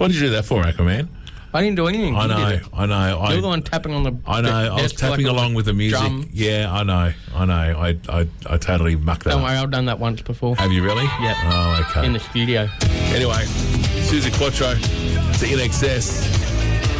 What did you do that for, Aquaman? I didn't do anything. I know. You're the one tapping on the. I know. I was tapping along with the music. Drum. Yeah, I know. I totally mucked that Don't up. worry, I've done that once before. Have you really? Yeah. Oh, okay. In the studio. Anyway, Susie Quattro to In Excess.